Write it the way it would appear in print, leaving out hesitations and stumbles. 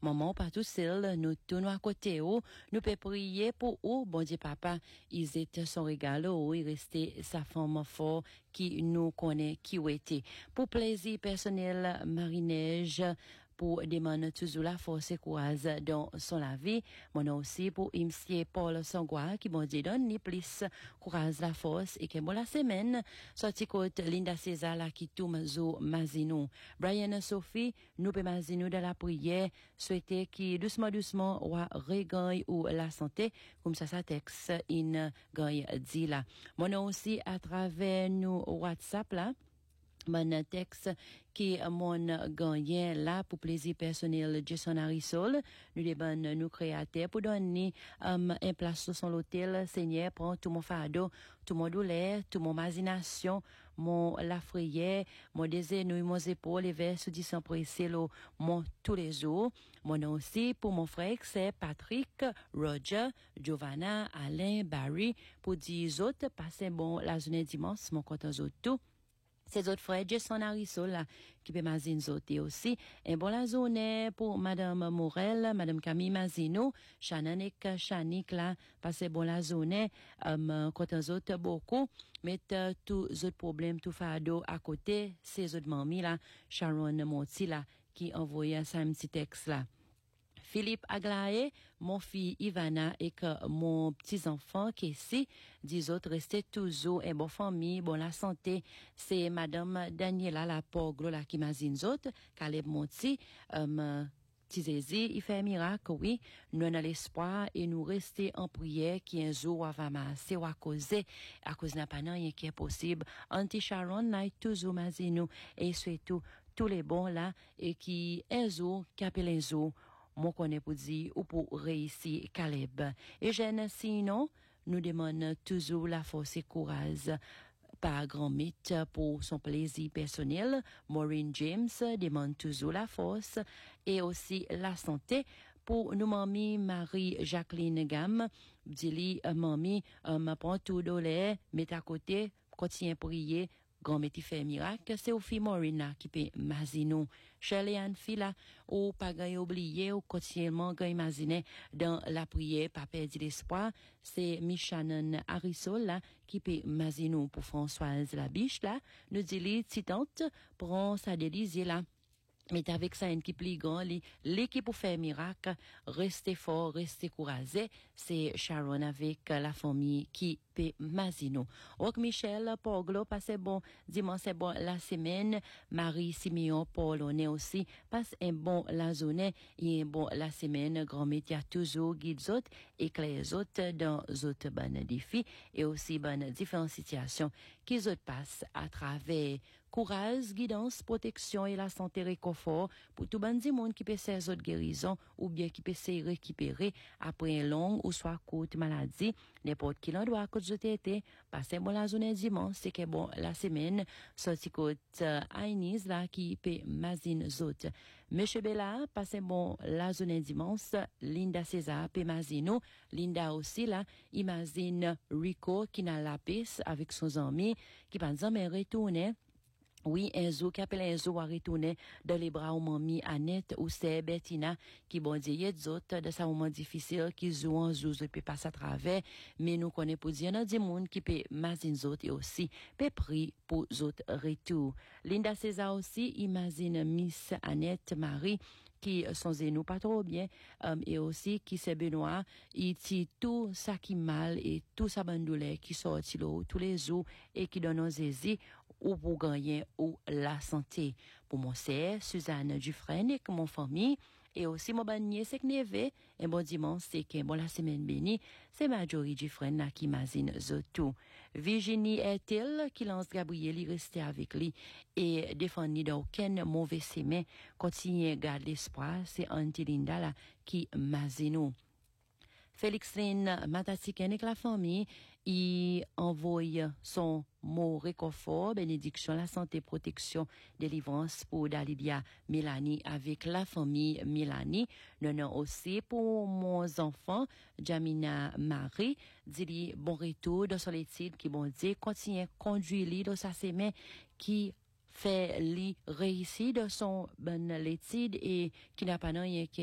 Maman, pas tout seul, nous tournons à côté, nous peut prier pour eux, bon Dieu papa, ils étaient son régal, il restait sa femme fort, qui nous connaît, qui était. Pour plaisir personnel, Marie-Neige, pour demander toujours la force et courage dans son la vie. Mon aussi pour imsier Paul Sangwa, qui bon Dieu donne ni plus courage, la force, et que bon la semaine, sorti côte Linda César, la qui tout mazo mazino. Brian Sophie, nous peut mazino de la prière, souhaiter qui doucement, ou regagne ou la santé, comme ça texte, in gagne dit là. Mon aussi à travers nous WhatsApp là, mon texte qui mon gagné là pour plaisir personnel Jason Harrison nous les nous créateurs pour donner un place sur son hôtel. Seigneur, prends tout mon fardeau, tout mon douleur, tout mon imagination, mon la frayeur, mon désir, nous mon épaules, les vers sous disant pressé mon tous les jours. Mon nom aussi pour mon frère c'est Patrick, Roger, Giovanna, Alain, Barry, pour 10 autres passer bon la journée dimanche, mon content tout. Ces autres frères, Jason Harrison, là, qui peut mazine zoter aussi. Et bon la journée pour Madame Morel, Madame Camille Mazino, Shananek, Shanik, là, passez bon la journée, quand autres beaucoup, mettre tous les autres problèmes, tout fardeau à côté, ces autres mamies, là, Sharon Monti, là, qui envoyait un petit texte, là. Philippe Aglaé, mon fille Ivana et que mon petit-enfant Kessie, 10 autres restaient toujours en bonne famille, bon la santé. C'est Madame Daniela la Poglo la qui mazine autres, Caleb Monti, Tizézi, il fait un miracle, oui. Nous avons l'espoir et nous restons en prière qui un jour va masser ou à cause n'a pas rien qui est possible. Anti Sharon n'a toujours mazine et surtout tous les bons là et qui un jour, qui appellent un jour, mon connaît pour dire ou pour réussir Caleb. Et sinon, nous demandons toujours la force et courage par grand mythe pour son plaisir personnel. Maureen James demande toujours la force et aussi la santé pour nous mamie Marie-Jacqueline Gamme. Dit mamie, m'apprend tout douleur, met à côté, continue à prier. Grand métier fait miracle, c'est au fille Morina qui peut mazino. Shirley Anne Fila, ou pas gagne oublié, ou continuellement gagne imaginer dans la prière, pas perdre l'espoir. C'est Michanan Harrison là, qui peut mazino pour Françoise la biche là. Nous dit titante, prend sa délice là. Mais avec ça, une équipe ligon, l'équipe pour faire miracle, restez fort, restez courageux. C'est Sharon avec la famille qui peut mazino. Ok, Michel, Poglo, passez bon dimanche, c'est bon la semaine. Marie Simeon, Paul, on est aussi, passe un bon la journée et un bon la semaine. Grand métier toujours guide autres, éclaire autres dans autres bonnes défis et aussi bonnes différentes situations qui autres passent à travers courage, guidance, protection et la santé réconfort pour tout bon monde qui peut faire autres guérison ou bien qui peut se récupérer après une longue ou soit courte maladie. N'importe qui l'endroit à cause de été, passer bon la journée dimanche, c'est que bon la semaine, sorti côte Aïnis là qui peut mazine zot. Monsieur Bella, passez bon la journée dimanche, Linda César peut mazino, Linda aussi là, imagine Rico qui n'a la paix avec son ami, qui pas jamais retourné. Oui, Enzo, qui appelle Enzo à retourner dans les bras où mamie Annette ou c'est Bettina, qui bon Dieu, y a d'autres de sa moment difficile, qui jouent en joue, et puis passe à travers, mais nous connaissons pour dire, il y a des monde qui peut mazine autres et aussi, peut prier pour autres retour. Linda César aussi, imagine Miss Annette Marie, qui sont nous pas trop bien, et aussi qui c'est Benoît, il dit tout ça qui mal et tout ça bandoulé qui sorti là tous les jours et qui donne aux zézi ou pour gagner ou la santé. Pour mon sœur, Suzanne Dufresne et mon famille, et aussi mon bannier, c'est que neve, et bon dimanche, c'est que bon la semaine bénie, c'est Marjorie Dufresne là qui mazine zotou. Virginie est-elle qui lance Gabriel, il restait avec lui, et défendu dans aucun mauvais semin, continue à garder l'espoir, c'est Auntie Linda là qui mazine. Félix Lynn Matatiken avec la famille, il envoie son mot réconfort, bénédiction, la santé, protection, délivrance pour Dalibia Mélanie avec la famille Mélanie. Nous aussi pour mon enfant, Jamina Marie, dit bon retour dans son étude qui bon Dieu continue à conduire dans sa semaine qui fait lui réussir dans son bonne étude et qui n'a pas rien